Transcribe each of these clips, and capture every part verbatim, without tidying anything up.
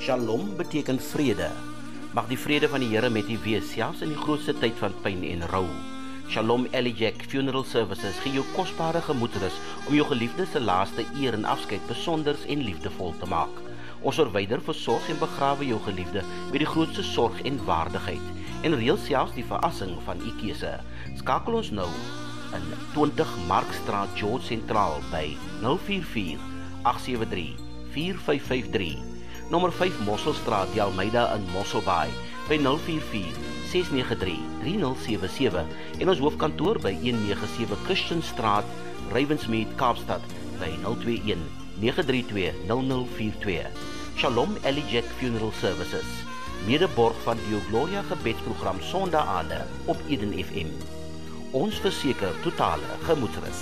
Shalom beteken vrede. Mag die vrede van die Here met u wees, selfs in die grootste tyd van pyn en rou. Shalom Elijah Funeral Services gee jou kosbare gemoedsrus om jou geliefdes se laaste eer en afskeid besonders en liefdevol te maak. Ons verwyder, versorg en begrawe jou geliefde met die grootste sorg en waardigheid en reël selfs die verassing van u keuse. Skakel ons nou in twintig Markstraat, George Sentraal by nul vier vier agt sewe drie vier vyf vyf drie. Nommer vyf Mosselstraat, die Almeida in Mosselbaai by nul vier vier ses nege drie drie nul sewe sewe en ons hoofkantoor by een nege sewe Christianstraat, Ravensmead, Kaapstad by nul twee een nege drie twee nul nul vier twee. Shalom Elijah Funeral Services, medeborg van die Gloria gebedsprogram Sondaande op Eden F M. Ons verseker totale gemoedsrus.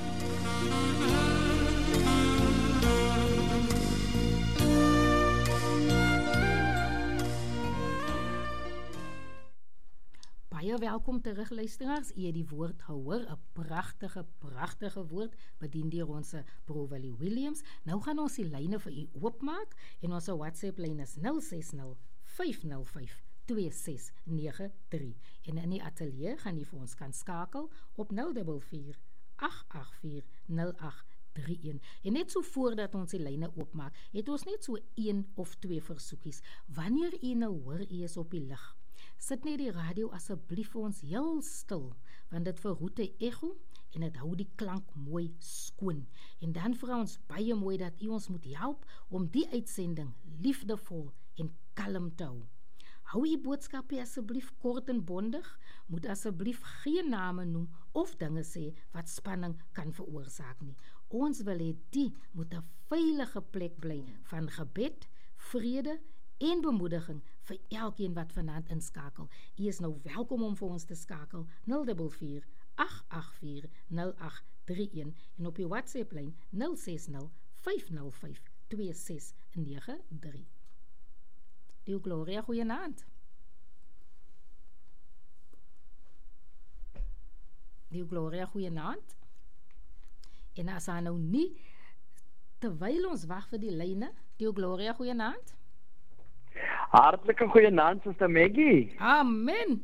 Baie welkom terug luisteraars, u het die woord gehoor, 'n pragtige, pragtige woord, bedien deur ons broer Willie Williams. Nou gaan ons die lyne vir u oopmaak en ons WhatsApp lyn is nul ses nul vyf nul vyf twee ses nege drie en in die ateljee gaan u vir ons kan skakel op nul vier vier agt agt vier nul agt drie een. En net so voordat ons die lyne oopmaak, het ons net so een of twee versoekies. Wanneer u nou hoor u is op die lig, sit net die radio asseblief vir ons heel stil, want dit verhoed 'n echo en dit hou die klank mooi skoon. En dan vra ons baie mooi dat u ons moet help om die uitsending liefdevol en kalm te hou. Hou u boodskappe asseblief kort en bondig, moet asseblief geen name noem of dinge sê wat spanning kan veroorsaak nie. Ons wil hê die moet 'n veilige plek bly van gebed, vrede en bemoediging vir elkeen wat vanaand inskakel. U is nou welkom om vir ons te skakel nul vier vier agt agt vier nul agt drie een en op die WhatsApp lyn nul ses nul vyf nul vyf twee ses nege drie. Die Gloria, goeienaand. Die Gloria, goeienaand. En as hy nou nie, terwyl ons wag vir die lyne, die Gloria, goeienaand. Hartlike goeienaand, Suster Maggie. Amen.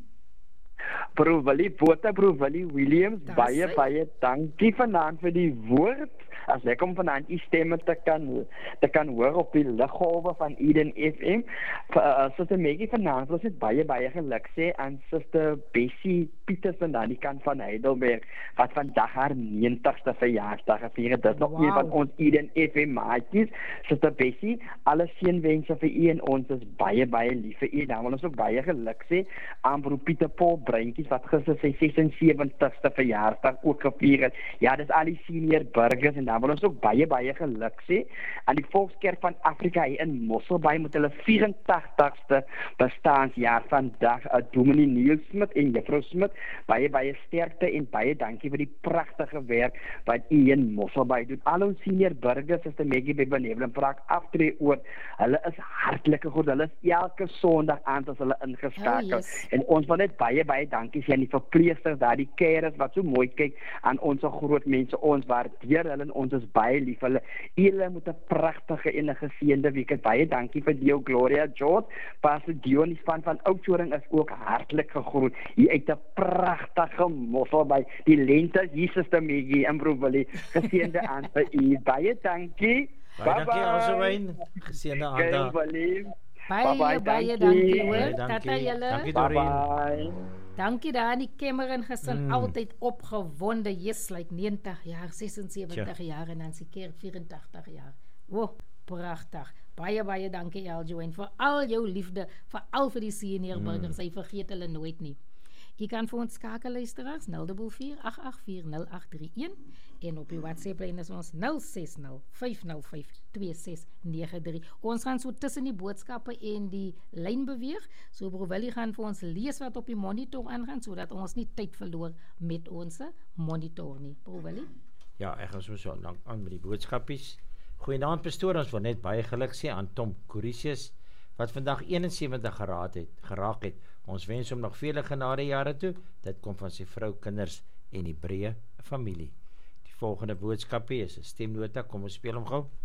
Broer Willie Botha, broer Willie Williams, Daar baie, sê. baie dankie vanaand vir die woord. As ek om vanaand die stemme te kan, te kan hoor op die liggolwe van Eden F M. Uh, Suster Maggie vanaand was het baie, baie geluk sê aan Suster Bessie Petersen aan die kant van Heidelberg, wat vandag haar negentigste verjaarsdag gevier. Dit is nog Wow. een van ons Eden F M maatjies. Suster Bessie, alle seënwense vir u en ons is baie, baie lief vir u. Dan wil ons ook baie geluk sê aan broer Pieter Paul Breintjies, wat gister sy sesensewentigste verjaarsdag ook gevier het. Ja, dis al die senior burgers en dan wil ons ook baie, baie geluk sê aan die Volkskerk van Afrika hier in Mosselbaai met hulle vyfentagtigste bestaансjaar vandag. Uh, Dominee Neil Smit en Juffrou Smit, baie, baie sterkte en baie dankie vir die pragtige werk wat u in Mosselbaai doen. Al ons senior burgers is te Maggie by Benevolent Praak aftree oor. Hulle is hartlike goed. Hulle is elke Sondag aand as hulle ingeskakel. Oh, yes. En ons wil net baie, baie dankie sê aan die verpleegsters daar, die carers wat so mooi kyk aan ons groot mense. Ons waardeer hulle en ons is baie lief vir hulle. Julle moet 'n pragtige en 'n geseënde week. Baie dankie vir Dio Gloria George. Pastor Dionis van van Oudtshoorn is ook hartlik gegroet. Hier uit 'n pragtige Mosselbaai. Die lente Jesus te Maggie en broer Willie. Geseënde aand vir u. Baie dankie. Baie dankie Elsewyn. Geseënde aand daar. Baie, Baie, Bye-bye, baie dankie. dankie hoor. Baie Tata dankie. julle. Dankie bye Doreen. bye. Dankie daar aan die Cameron gesin, Mm. altyd opgewonde. Yes, like negentig jaar, sesensewentig jaar en dan sy kerk vyfentagtig jaar. Wow, pragtig. Baie, baie dankie Eljoen vir al jou liefde, veral vir die senior burgers. Hy vergeet hulle nooit nie. Jy kan vir ons skakel luisteraars nul vier vier agt agt vier nul agt drie een en op die WhatsApp lyn is ons nul ses nul vyf nul vyf twee ses nege drie. Ons gaan so tussen die boodskappe en die lyn beweeg. So broer Willie gaan vir ons lees wat op die monitor aangaan sodat ons nie tyd verloor met ons monitor nie. Broer Willie? Ja, ek gaan so so lank aan met die boodskapies. Goeienaand pastoor, ons wil net baie geluk sê aan Tom Corisius wat vandag eenensewentig geraak het, geraak het. Ons wens hom nog vele genade jare toe. Dit kom van sy vrou, kinders en die breë familie. Die volgende boodskapie is 'n stemnota. Kom ons speel hom gou.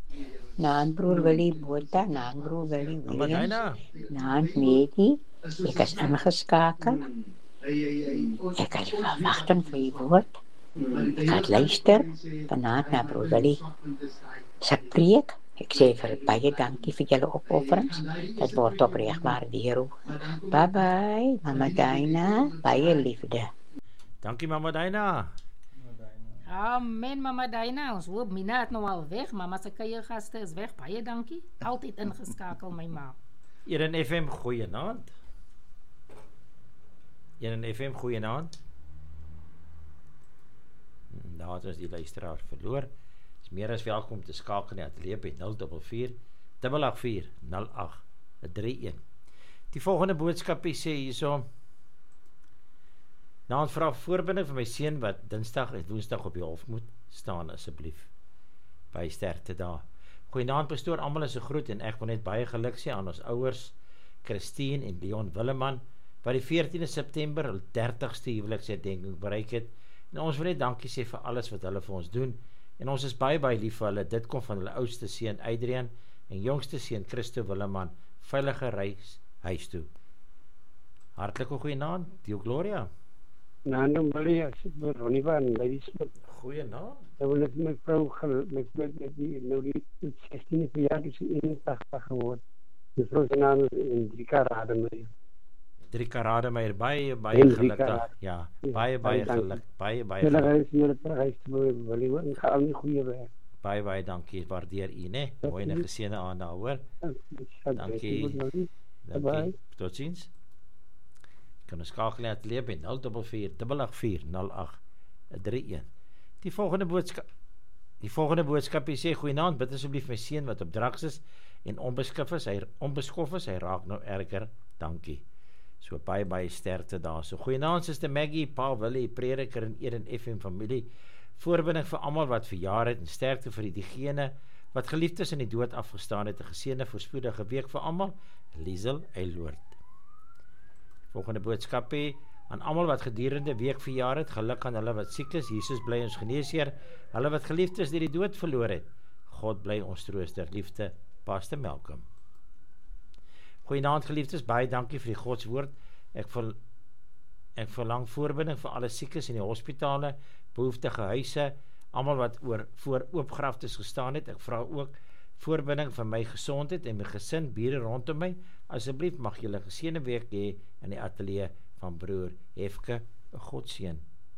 Naan broer Willie Botha, naan broer Willie Mama Williams, Dina. naan Medi, ek is ingeskakel. Ek het verwagting vir die woord. Ek het luister vanaand na broer Willie se preek. Ek sê vir baie dankie vir julle opofferings. Dit word opreg waardeer. Bye bye, Mama Dina, baie liefde. Dankie Mama Dina. Amen, Mama Dina. Ons hoop Mina het nou al weg. Mama se kuiergaste is weg. Baie dankie. Altyd ingeskakel, my ma. Eden F M, goeienaand. Eden F M, goeienaand. Daar is die luisteraar verloor. Is meer as welkom te skakel in die ateljee by nul vier vier, agt agt vier, nul agt drie een. Die volgende boodskapie sê hierso: Nou ons vra voorbinding vir my seun wat Dinsdag en Woensdag op die hof moet staan, asseblief. By sterkte daar. Goeienaand pastoor, almal is so groet en ek wil net baie geluk sê aan ons ouers, Christine en Leon Willeman, wat die veertiende September hul dertigste huweliksherdenking bereik het. En ons wil net dankie sê vir alles wat hulle vir ons doen. En ons is baie baie lief vir hulle. Dit kom van hulle oudste seun Adrian en jongste seun Christo Willeman. Veilige reis huis toe. Hartlike goeienaand, Dio Gloria. Nando Maria, Ronnie van Ladysmith. Goeienaand. Dan wil ek my vrou met met met die nou die sestiende verjaardag is eenentachtig geword. Die vrou se naam is Hendrika Rademeier. Hendrika Rademeier, baie baie gelukkig. Ja, baie baie geluk. Baie baie geluk. Julle is julle reis wil jy en gaan nie goeie werk. Baie baie dankie, waardeer u, né? Mooi en geseënde aand daar, hoor. Dankie. Dankie. Totsiens. Kan ons skakel net leef by nul vier vier, agt agt vier, nul agt drie een. Die volgende boodskap Die volgende boodskap sê: Goeienaand, bid asseblief my seun wat op drugs is en onbeskif is, hy onbeskof is, hy raak nou erger. Dankie. So baie baie sterkte daar. So goeienaand Suster Maggie, Pa Willie, prediker in Eden F M familie. Voorbinding vir almal wat verjaar het en sterkte vir diegene wat geliefdes in die dood afgestaan het. 'n Geseënde voorspoedige week vir almal. Liesel Eilwoord. Volgende boodskap aan almal wat gedurende week verjaar het. Geluk aan hulle wat siek is. Jesus bly ons geneesheer. Hulle wat geliefdes deur die dood verloor het. God bly ons trooster. Liefde, Pastor Malcolm. Goeienaand geliefdes, baie dankie vir die Godswoord. Ek ver, ek verlang voorbinding vir alle siekes in die hospitale, behoeftige huise, almal wat oor voor oopgraftes gestaan het. Ek vra ook voorbinding vir my gesondheid en my gesin, bure rondom my. Asseblief mag julle 'n geseënde week hê in die ateljee van broer Hefke. 'n God seën.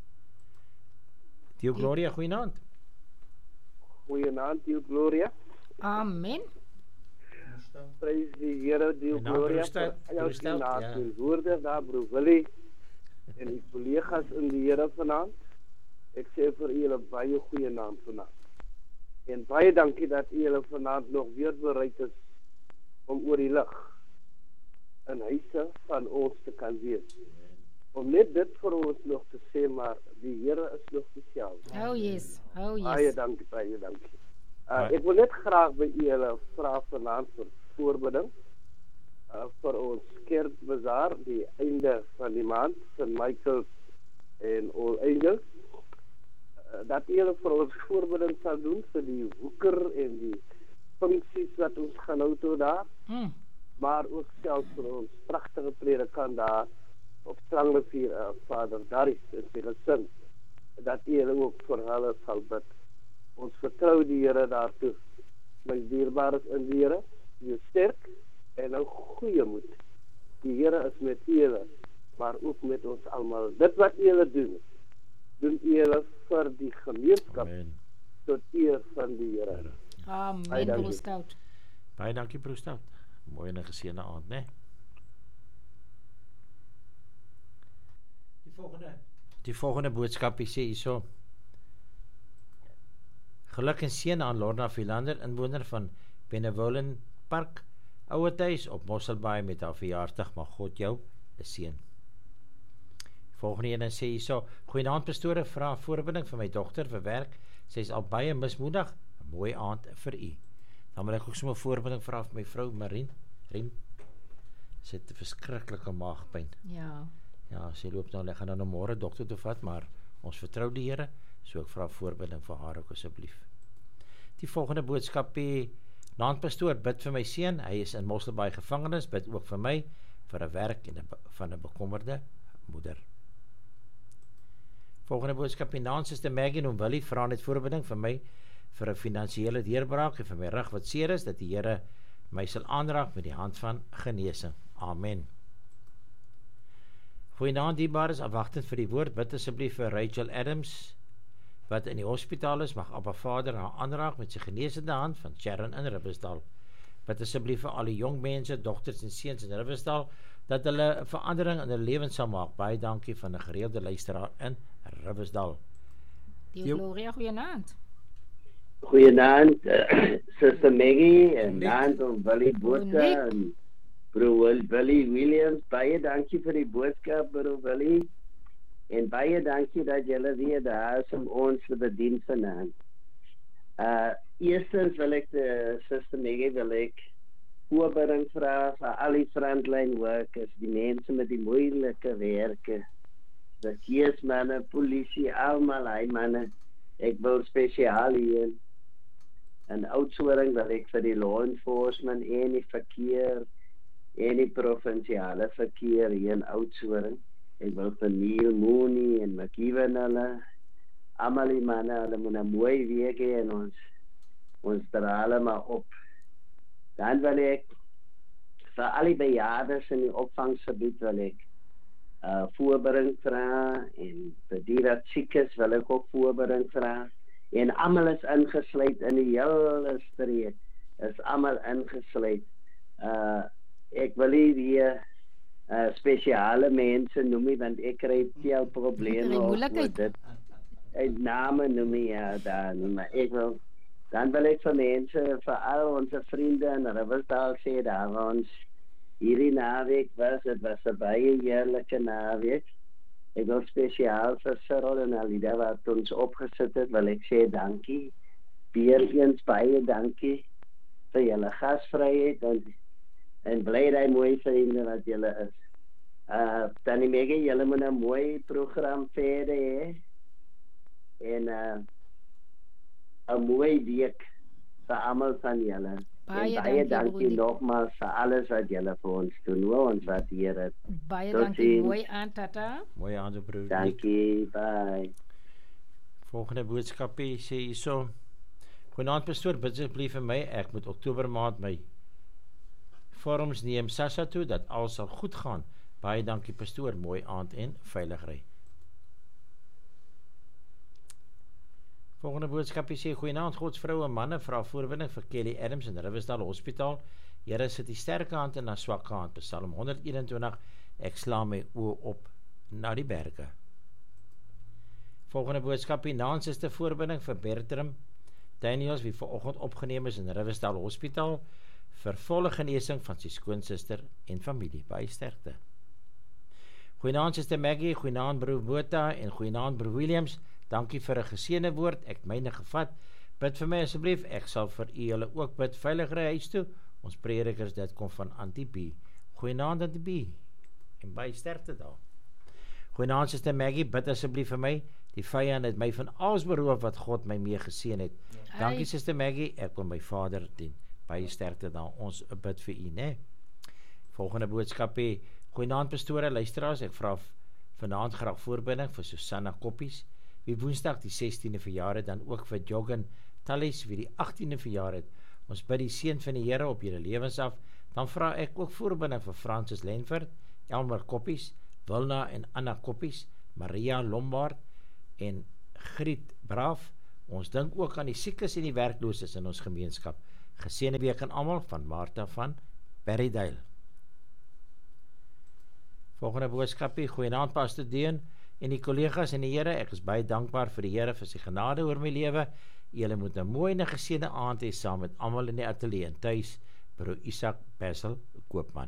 Dio Gloria, goeienaand. Goeienaand, Dio Gloria. Amen. Prys die Here, Dio Gloria. Jou genade en woorde daar, broer Willie en die kollegas in die Here vanaand. Ek sê vir julle baie goeie naam vanaand. En baie dankie dat julle vanaand nog weer bereid is om oor die lig in huise van ons te kan wees. Om net dit vir ons nog te sê, maar die Here is nog dieselfde. Oh yes, oh yes. Baie dankie, baie dankie. Uh, ek wil net graag by julle vra vanaand vir voorbinding uh, vir ons kerkbazaar, die einde van die maand, Saint Michael en All Angels. Dat julle vir ons voorbinding sal doen vir die hoeker en die funksies wat ons gaan hou toe daar, mm. maar ook selfs vir ons pragtige predikant daar op Strangrivier, uh, Vader Daris en sy gesin, dat julle ook vir hulle sal bid. Ons vertrou die Here daartoe. My dierbares in die Here, jy sterk en 'n goeie moed. Die Here is met julle, maar ook met ons almal. Dit wat julle doen, doen julle vir die gemeenskap. Amen. Tot eer van die Here. Amen, broer Stout. Baie dankie, broer Stout. Mooi en 'n geseënde aand, né? Die volgende Die volgende boodskap sê hierso: Geluk en seën aan Lorna Philander, inwoner van Benevolent Park, Ouerhuis op Mosselbaai met haar verjaarsdag. Mag God jou seën. Volgende ene sê hierso: Goeienaand pastore, vra voorbinding vir my dogter vir werk. Sy is al baie mismoedig. 'n Mooi aand vir u. Dan wil ek ook sommer voorbinding vra vir my vrou Marien. Riem. Sy het 'n verskriklike maagpyn. Ja. Ja, sy loop nou, ek gaan nou môre dokter toe vat, maar ons vertrou die Here, so ek vra voorbinding vir haar ook asseblief. Die volgende boodskapie, naandpastoor, bid vir my seun, hy is in Mosselbaai gevangenis, bid ook vir my, vir 'n werk en 'n van 'n bekommerde moeder. Volgende boodskapie, naand Suster Maggie en Willie, vra net voorbeding vir my, vir 'n finansiële deurbraak en vir my rug wat seer is, dat die Here my sal aanraak met die hand van genesing. Amen. Goeienaand, dierbares, afwagtend vir die woord, bid asseblief vir Rachel Adams, wat in die hospitaal is, mag Abba Vader haar aanraak met sy genesende hand van Sharon in Riversdal. Bid asseblief vir al die jong mense, dogters en seuns in Riversdal, dat hulle 'n verandering in hulle lewens sal maak. Baie dankie van 'n gereelde luisteraar in Riversdal. Die Gloria, goeienaand. Goeienaand, uh, Suster Maggie en naand om Willie Botha en Broer Willie Williams. Baie dankie vir die boodskap, Broer Willie. En baie dankie dat julle weer daar is om ons te bedien vanaand. Uh, eerstens wil ek de Suster Maggie wil ek voorbereiding vra vir al die frontline workers, die mense met die moeilike werke, verkeersmanne, polisie, almal hy manne. Ek wil spesiaal hier en Oudtshoorn wil ek vir die law enforcement en die verkeer en die provinsiale verkeer hier in Oudtshoorn. Ek wil vir Neil Mooney en McKeeven hulle, almal die manne, hulle moet 'n mooi week hê en ons, ons dra hulle maar op. Dan wil ek vir al die bejaardes in die opvangsgebied wil ek uh, voorbereiding vra en vir die dat siek is wil ek ook voorbereiding vra. En almal is ingesluit in die hele streek, is almal ingesluit. Uh, ek wil nie weer Uh, spesiale mense noem nie, want ek kry veel probleme op dit. En name noem nie, ja, dan, maar ek wil, dan wil ek vir mense, vir al onze vriende in Riversdal sê, daar ons hierdie naweek was, het was 'n baie heerlike naweek. Ek wil spesiaal vir Cyril en Alida wat ons opgesit het, wil ek sê dankie. Weer eens baie dankie vir julle gasvryheid en en bly daai mooi vriende wat julle is. Uh, Tannie Maggie, julle moet 'n mooi program verder hê. En uh, 'n mooi week vir almal van julle. Baie, en baie dankie nogmaals vir alles wat julle vir ons doen. Hoe ons wat hier het. Baie dankie, mooi aan tata. Mooi aan, broer. Dankie, bye. Volgende boodskapie sê hierso. Goeienaand pastoor, bid asseblief vir my, ek moet Oktober maand my vorms neem Sassa toe, dat alles sal goed gaan. Baie dankie pastoor, mooi aand en veilig ry. Volgende boodskapie sê, goeienaand godsvroue en manne, vra voorwinning vir Kelly Adams in Riversdal Hospitaal. Here sit die sterke hand en na swakke hand. Psalm honderd eenentwintig, ek sla my oë op na die berge. Volgende boodskapie, naand is 'n voorbinding vir Bertram Daniels, wie vanoggend opgeneem is in Riversdal Hospitaal, vir volle genesing van sy skoonsister en familie. Baie sterkte. Goeienaand Suster Maggie, goeienaand broer Botha en goeienaand broer Williams. Dankie vir 'n geseënde woord, ek myne gevat. Bid vir my asseblief, ek sal vir u julle ook bid veilig ry huis toe. Ons predikers, dit kom van Antibi. Goeienaand Antibi en baie sterkte daar. Goeienaand Suster Maggie, bid asseblief vir my. Die vyand het my van alles beroof wat God my mee geseën het. Dankie Suster Maggie, ek kom my Vader dien. Baie sterkte daar, ons bid vir u, né? Volgende boodskapie, goeienaand pastore, luisteraars, ek vra vanaand graag voorbinding vir Susanna Koppies, wie woensdag die sestiende verjaar het, dan ook vir Joggen Tallis, wie die achttiende verjaar het. Ons bid die seën van die Here op julle lewens af. Dan vra ek ook voorbinding vir Francis Lenford, Elmer Koppies, Wilna en Anna Koppies, Maria Lombard en Griet Braaf. Ons dink ook aan die siekes en die werklooses in ons gemeenskap. Geseënde week aan almal, van Martha van Berrydale. Volgende boodskapie, goeienaand Pastor Dean en die kollegas in die Here. Ek is baie dankbaar vir die Here vir sy genade oor my lewe. Julle moet 'n mooi en geseënde aand hê saam met almal in die ateljee en tuis, broer Isak Basil Koopman.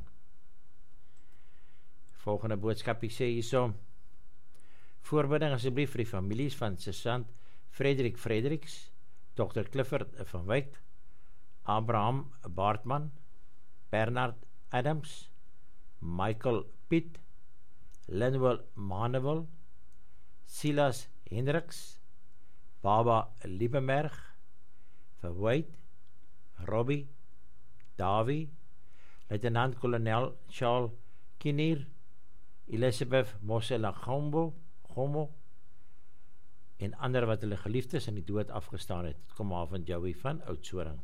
Volgende boodskapie sê hierso: voorbinding asseblief vir die families van Sesant Frederik Frederiks, dokter Clifford van Wyk, Abraham Bartman, Bernard Adams, Michael Piet, Lenuel Manuel, Silas Hendriks, Baba Liebenberg, vir Wade, Robbie, Davie, Luitenant-kolonel Charles Kinnear, Elizabeth Mosela-Gombo, Gomo, en ander wat hulle geliefdes in die dood afgestaan het. Dit kom af van Joey van Oudtshoorn.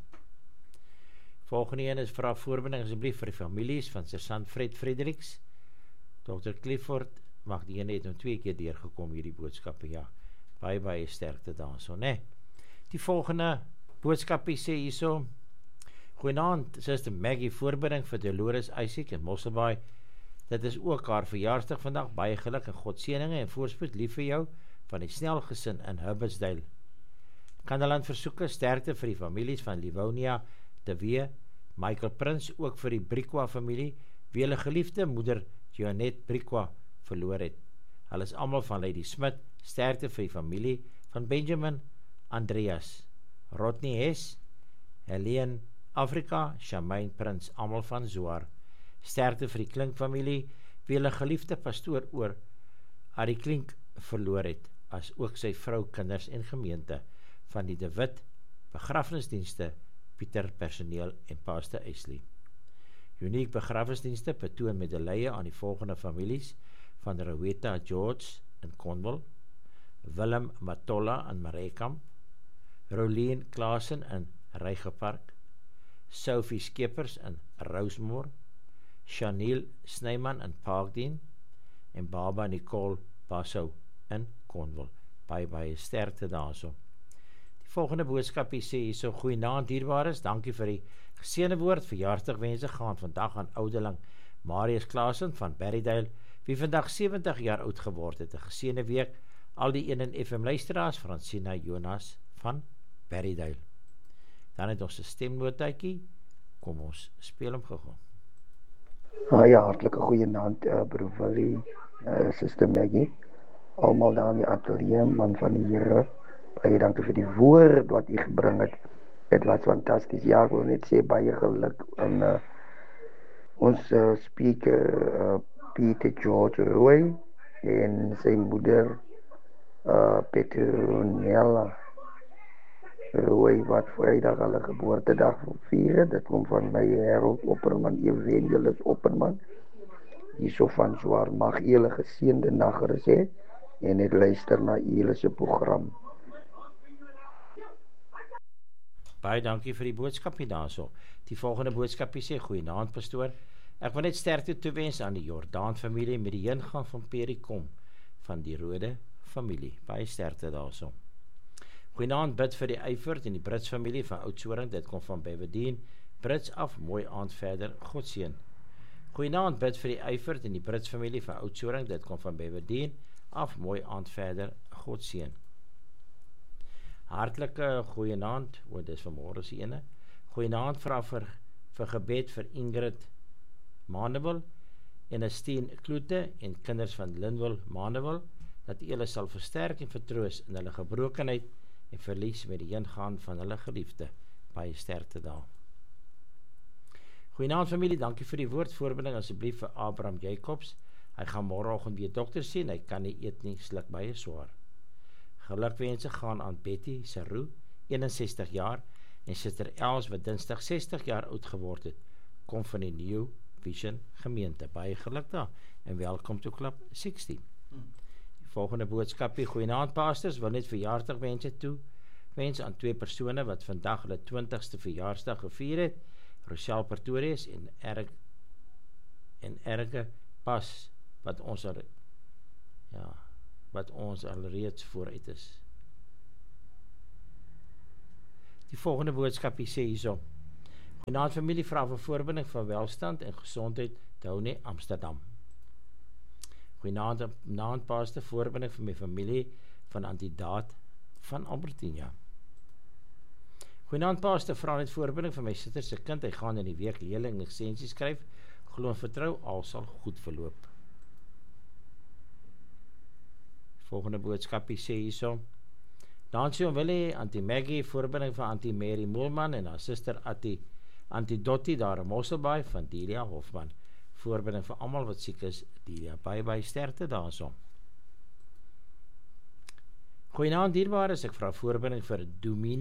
Volgende een is vra voorbinding asseblief vir die families van Sergeant Fred Fredericks, dokter Clifford, mag die ene het nou twee keer deurgekom hierdie boodskappe, ja, baie baie sterkte daarso, né? Die volgende boodskapie sê hierso, goeienaand, Suster Maggie, voorbinding vir Dolores Isaac en Mosselbaai, dit is ook haar verjaarsdag vandag, baie geluk en Godseëninge en voorspoed, lief vir jou, van die Snelgesin in Hubbardsdale. Kandeland versoeke, sterkte vir die families van Livonia, De Wee, Michael Prins, ook vir die Briqua familie, wie hulle geliefde moeder Jeanette Briqua verloor het. Hulle is almal van Lady Smith, sterkte vir die familie van Benjamin Andreas, Rodney Hess, Helene Afrika, Shamaine Prins, almal van Zoar. Sterkte vir die Klink familie, wie hulle geliefde pastoor oor Arie Klink verloor het, as ook sy vrou, kinders en gemeente van die De Wit begrafnisdienste, Pieter personeel en Pastor Eisley. Uniek begrafnisdienste betoon medaille aan die volgende families van Rowetta George in Cornwall, Willem Matolla in Marekamp, Rolien Klaasen in Rygepark, Sophie Skeppers in Rosemore, Chanel Snyman in Parkdene en Baba Nicole Basso in Cornwall. Baie baie sterkte daarso. Die volgende boodskapie sê hierso, goeienaand dierbares, dankie vir die geseënde woord, verjaarsdagwense gaan vandag aan ouderling Marius Klaasen van Berrydale, wie vandag sewentig jaar oud geword het, 'n geseënde week, al die een en F M luisteraars, Francina Jonas van Berrydale. Dan het ons 'n stemnotaatjie, kom ons speel hom gou. Ah, ja, hartelike goeienaand, uh, broer Willie, uh, Suster Maggie, almal daar in die atelier, man van die Here, baie dankie vir die woord wat u gebring het, het was fantasties, ja, ek wil net sê, baie geluk aan uh, ons uh, speaker, uh, Peter George Roy, en sy moeder, uh, Petronella Roy, wat vrijdag hulle geboortedag vier, dit kom van my Harold Opperman, Evangelist Opperman, hierso van Zwaar, mag julle geseënde nagerus hê, en het luister na julle se program. Baie dankie vir die boodskapie daarso. Die volgende boodskapie sê, goeienaand pastoor, ek wil net sterkte toewens aan die Jordaan familie met die ingang van Perikom van die Rode familie. Baie sterkte daarso. Goeienaand, bid vir die Eifert en die Brits familie van Oudtshoorn, dit kom van Beverdien, Brits af, mooi aand verder, God seën. Goeienaand, bid vir die Eifert en die Brits familie van Oudtshoorn, dit kom van Beverdien, af, mooi aand verder, God seën. Hartelike goeienaand, o, dis vanmôre se ene. Goeienaand, vra vir, vir gebed vir Ingrid Manewil en Esteen Kloete en kinders van Linwil Manewil, dat julle sal versterk en vertroos in hulle gebrokenheid en verlies met die ingaan van hulle geliefde. Baie sterkte daar. Goeienaand familie, dankie vir die woord, voorbinding asseblief vir Abraham Jacobs. Hy gaan môreoggend weer dokter sien, hy kan nie eet nie, sluk baie swaar. Gelukwense gaan aan Betty Saru, eenensestig jaar, en Sister Els wat dinsdag sestig jaar oud geword het, kom van die New Vision gemeente. Baie geluk daar, en welkom to Club sextien. Die volgende boodskapie, goeienaand pastors, wil net verjaarsdagwense toe, wens aan twee persone wat vandag hulle twintigste verjaarsdag gevier het, Rochelle Pretorius en Erik en Erike Pas, wat ons al, ja, wat ons al reeds vooruit is. Die volgende boodskapie sê hierso, goeienaand familie, vra vir voorbinding van welstand en gesondheid, Downey, Amsterdam. Goeienaand, naand pastor, voorbinding van my familie van Antidaat van Albertina. Goeienaand pastor, vra net voorbinding van my sister se kind, hy gaan in die week leerling lisensie skryf, glo en vertrou, al sal goed verloop. Volgende boodskapie sê hierso, Nancy Onwille, Auntie Maggie, voorbinding van Auntie Mary Moelman en haar sister Auntie, Auntie Dottie daar in Mosselbaai van Delia Hofman, voorbinding van almal wat siek is, Delia, baie baie sterkte daarso. Goeienaand dierbares, ek vra voorbinding vir Domini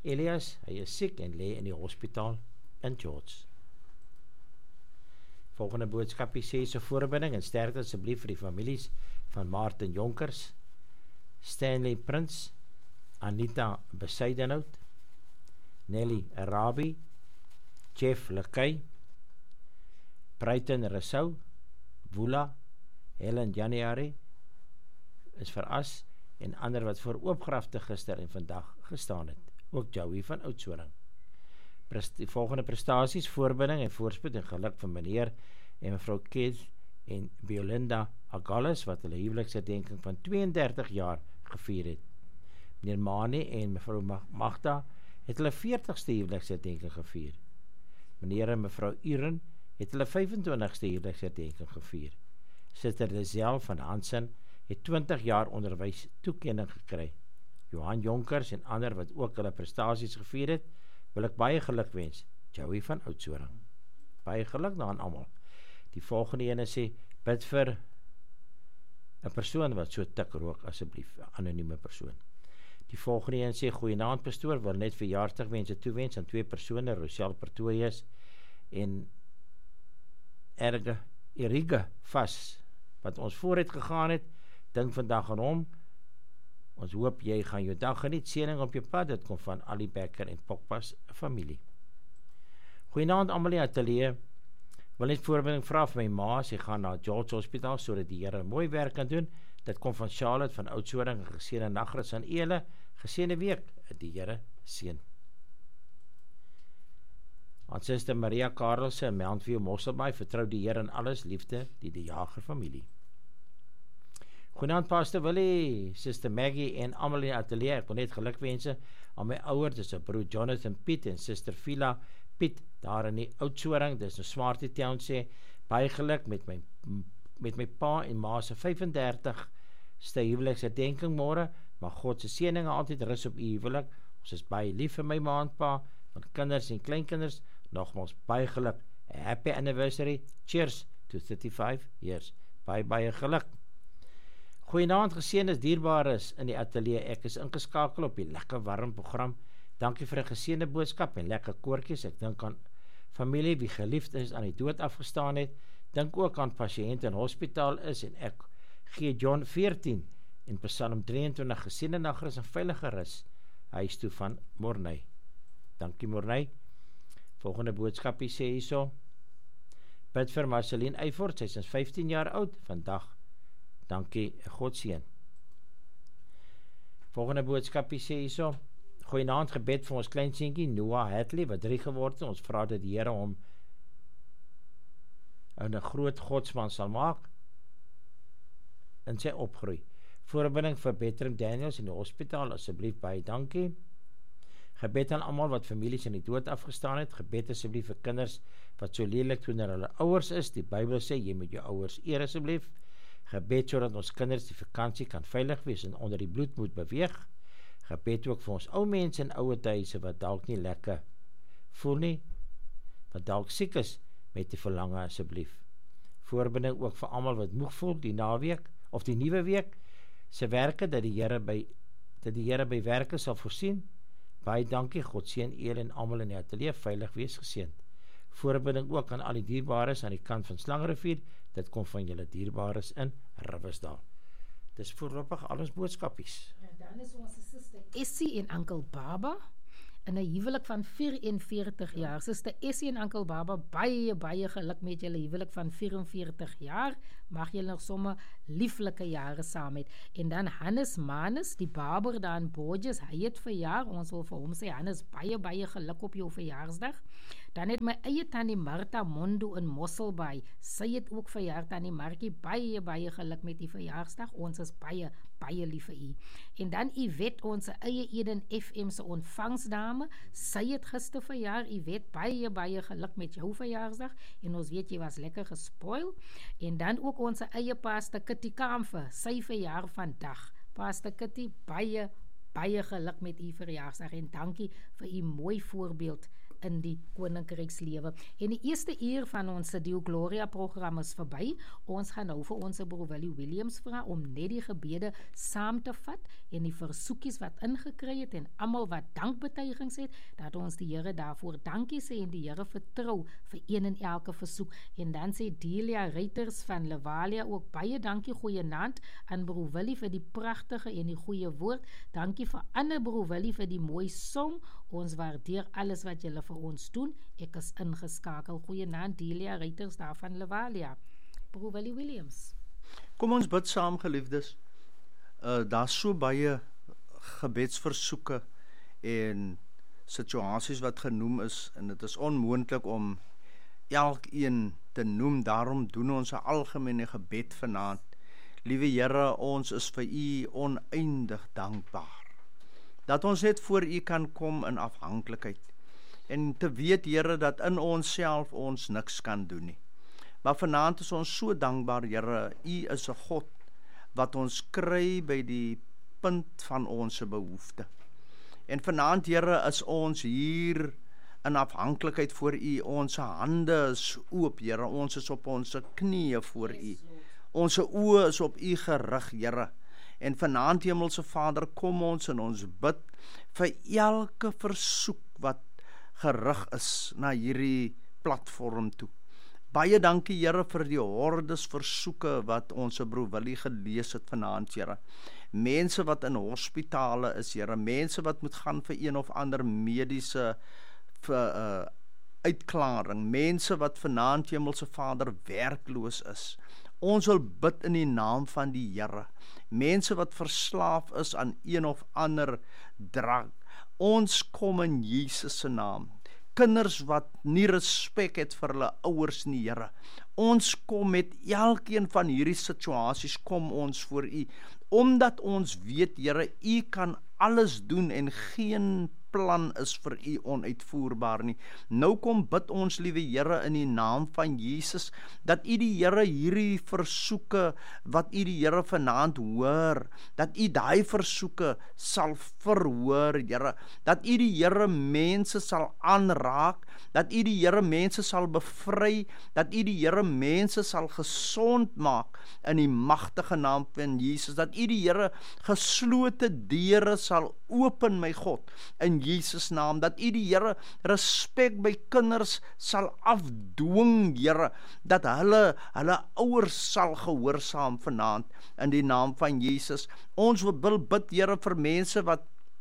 Elias, hy is siek en lê in die hospitaal in George. Volgende boodskapie sê so voorbinding en sterkte asseblief vir die families van Martin Jonkers, Stanley Prins, Anita Besaidenhout, Nelly Arabi, Jeff Lekay, Bruiten Rousseau, Wula, Helen January is veras en ander wat voor oopgrafte gister en vandag gestaan het, ook Joey van Oudtshoorn. Die volgende prestasies, voorbinding en voorspoed en geluk van meneer en mevrou Keith en Belinda Agallis wat hulle huweliksherdenking van tweeëndertig jaar gevier het. Meneer Mani en mevrou Magda het hulle veertigste huweliksherdenking gevier. Meneer en mevrou Uren het hulle vyfentwintigste huweliksherdenking gevier. Sister Lisel van Hansen het twintig jaar onderwys toekenning gekry. Johan Jonkers en ander wat ook hulle prestasies gevier het, wil ek baie geluk wens. Joey van Oudtshoorn. Baie geluk aan almal. Die volgende ene sê, bid vir 'n persoon wat so tik rook, asseblief, 'n anonieme persoon. Die volgende een sê, goeienaand pastoor, wil net verjaarsdagwense toewens aan twee persone, Rochelle Pretorius en Erge Erige Vas, wat ons vooruit gegaan het, dink vandag aan hom. Ons hoop jy gaan jou dag geniet, seëning op jou pad, dit kom van Ali Becker en Pokpas familie. Goeienaand almal in die ateljee, wil net voorbereiding vra vir my ma, sy gaan na George Hospitaal, so dat die Here mooi werk kan doen. Dit kom van Charlotte van Oudtshoorn, en geseënde nagrus aan Ele, geseënde week, die Here seën. Aan Suster Maria Karelse in Mountview Mosselbaai, vertrou die Here in alles, liefde, die die Jager familie. Goeienaand Pastor Willie, Sister Maggie en almal in die ateljee, ek wil net gelukwense aan my ouers, dis 'n broer Jonathan Piet en Sister Phila Piet, daar in die Oudtshoorn, dis 'n Smarty Town sê, baie geluk met my met my pa en ma se vyfendertigste huweliksherdenking môre, maar God se seëninge altyd rus op u huwelik. Ons is baie lief vir my ma en pa, van kinders en kleinkinders, nogmaals baie geluk, a happy anniversary, cheers to thirty-five years, baie baie geluk. Goeienaand geseëndes dierbares in die ateljee, ek is ingeskakel op die lekker warm program, dankie vir 'n geseënde boodskap en lekker koortjies, ek dink aan familie wie geliefd is aan die dood afgestaan het, dink ook aan pasiënte in hospitaal is en ek gee John veertien en Psalm drieëntwintig geseënde nagrus en veilige rus huis toe van Morney. Dankie Morney. Volgende boodskapie sê hierso, bid vir Marceline Eyford, sy is vyftien jaar oud vandag. Dankie, God seën. Volgende boodskapie sê hierso, goeienaand gebed vir ons kleinseentjie Noah Hadley wat drie geword het. Ons vra dat die Here hom 'n groot godsman sal maak in sy opgroei. Voorbinding vir Bertram Daniels in die hospitaal, asseblief baie dankie. Gebed aan almal wat families in die dood afgestaan het. Gebed asseblief vir kinders wat so lelik teenoor hulle ouers is. Die Bybel sê jy moet jou ouers eer asseblief. Gebed sodat ons kinders die vakansie kan veilig wees en onder die bloed moet beweeg. Gebed ook vir ons ou mense in ouer huise wat dalk nie lekker voel nie, wat dalk siek is, met die verlange asseblief. Voorbinding ook vir almal wat moeg voel die naweek of die nuwe week se werke, dat die Here by dat die Here by werke sal voorsien. Baie dankie, God seën julle en almal in die ateljee, veilig wees geseënd. Voorbinding ook aan al die dierbares aan die kant van Slangrivier, dit kom van julle dierbares in Riversdal. Dis voorlopig alles boodskapies. En dan is ons suster Essie en Oom Baba in 'n huwelik van vyf-en-veertig jaar. Suster Essie en Oom Baba, baie baie geluk met julle huwelik van vyf-en-veertig jaar. Mag julle nog sommer lieflike jare saam hê. En dan Hannes Manus, die Barber daar in Borges, hy het verjaar. Ons wil vir hom sê Hannes, baie baie geluk op jou verjaarsdag. Dan het my eie tannie Martha Mondo in Mosselbaai, sy het ook verjaar, tannie Markie, baie baie geluk met die verjaarsdag. Ons is baie baie lief vir u. En dan Yvette, ons eie Eden F M se ontvangsdame, sy het gister verjaar. Yvette, baie baie geluk met jou verjaarsdag en ons weet jy was lekker gespoil. En dan ook ons eie Pastor Kitty Kamfer, sy verjaar vandag. Pastor Kitty, baie baie geluk met u verjaarsdag en dankie vir u mooi voorbeeld in die koninkrykslewe. En die eerste uur van ons Deo Gloria program is verby. Ons gaan nou vir ons broer Willie Williams vra om net die gebede saam te vat en die versoekies wat ingekry het en almal wat dankbetuigings het, dat ons die Here daarvoor dankie sê en die Here vertrou vir een en elke versoek. En dan sê Delia Reiters van Levalia ook baie dankie, goeienaand aan broer Willie vir die pragtige en die goeie woord. Dankie vir Anne broer Willie vir die mooi song. Ons waardeer alles wat julle vir ons doen. Ek is ingeskakel. Goeienaand Delia Reiters daar van Levalia. Broer Willie Williams. Kom ons bid saam, geliefdes. Uh, daar so baie gebedsversoeke en situasies wat genoem is, en dit is onmoontlik om elkeen te noem. Daarom doen ons 'n algemene gebed vanaand. Liewe Here, ons is vir U oneindig dankbaar dat ons net voor U kan kom in afhanklikheid en te weet, Here, dat in onsself ons niks kan doen nie. Maar vanaand is ons so dankbaar, Here, U is 'n God wat ons kry by die punt van ons behoefte. En vanaand, Here, is ons hier in afhanklikheid voor U. Ons hande is oop, Here. Ons is op ons knieë voor U. Ons oë is op U gerig, Here. En vanaand, Hemelse Vader, kom ons en ons bid vir elke versoek wat gerig is na hierdie platform toe. Baie dankie, Here, vir die hordes versoeke wat ons broer Willie gelees het vanaand, Here. Mense wat in hospitale is, Here. Mense wat moet gaan vir een of ander mediese vir, uh, uitklaring. Mense wat vanaand, Hemelse Vader, werkloos is. Ons wil bid in die naam van die Here. Mense wat verslaaf is aan een of ander drank. Ons kom in Jesus se naam. Kinders wat nie respek het vir hulle ouers nie, Here. Ons kom met elkeen van hierdie situasies, kom ons voor U, omdat ons weet, Here, U kan alles doen en geen plan is vir U onuitvoerbaar nie. Nou kom bid ons, liewe Here, in die naam van Jesus, dat U die Here hierdie versoeke, wat U die Here vanaand hoor, dat U daai versoeke sal verhoor, Here, dat U die Here mense sal aanraak, dat U die Here mense sal bevry, dat U die Here mense sal gesond maak, in die magtige naam van Jesus, dat U die Here geslote deure sal open, my God, in Jesus naam, dat U die Here respek by kinders sal afdwing, Here, dat hulle, hulle ouers sal gehoorsaam vanaand, in die naam van Jesus. Ons wil bid, Here, vir mense wat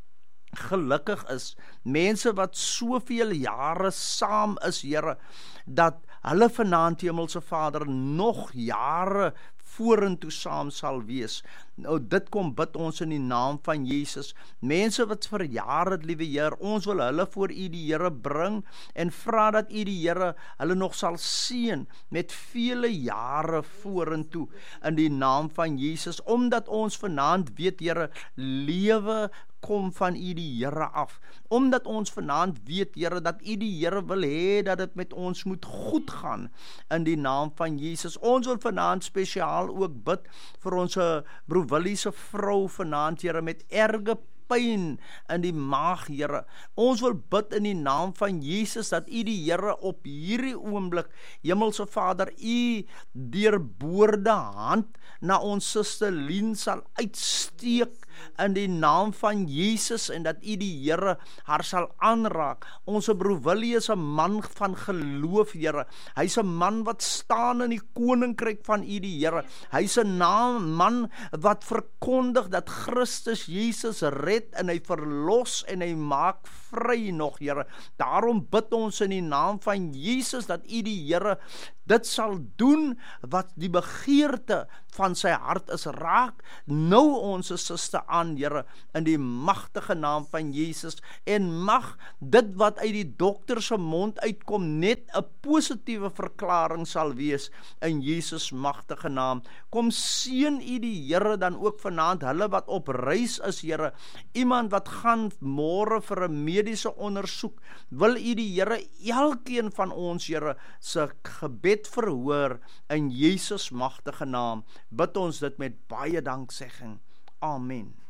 gelukkig is, mense wat soveel jare saam is, Here, dat hulle vanaand, Hemelse Vader, nog jare vorentoe saam sal wees. Nou dit kom bid ons in die naam van Jesus. Mense wat verjaar het, liewe Heer, ons wil hulle voor U die Here bring en vra dat U die Here hulle nog sal seën met vele jare vorentoe in die naam van Jesus, omdat ons vanaand weet, Here, lewe kom van U die Here af. Omdat ons vanaand weet, Here, dat U die Here wil hê dat dit met ons moet goed gaan in die naam van Jesus. Ons wil vanaand spesiaal ook bid vir ons broer Willie se vrou vanaand, Here, met erge pyn in die maag, Here. Ons wil bid in die naam van Jesus dat U die Here op hierdie oomblik, Hemelse Vader, U deurboorde hand na ons suster Lien sal uitsteek in die naam van Jesus en dat U die Here haar sal aanraak. Ons broer Willie is 'n man van geloof, Here. Hy's 'n man wat staan in die koninkryk van U die Here. Hy's 'n man wat verkondig dat Christus Jesus red en hy verlos en hy maak vry nog, Here. Daarom bid ons in die naam van Jesus dat U die Here dit sal doen wat die begeerte van sy hart is. Raak nou ons suster aan, Here, in die magtige naam van Jesus, en mag dit wat uit die dokter se mond uitkom net 'n positiewe verklaring sal wees in Jesus magtige naam. Kom seën U die Here dan ook vanaand hulle wat op reis is, Here. Iemand wat gaan môre vir 'n mediese ondersoek, wil U die Here elkeen van ons, Here, se gebed verhoor in Jesus magtige naam. Bid ons dit met baie danksegging. Amen.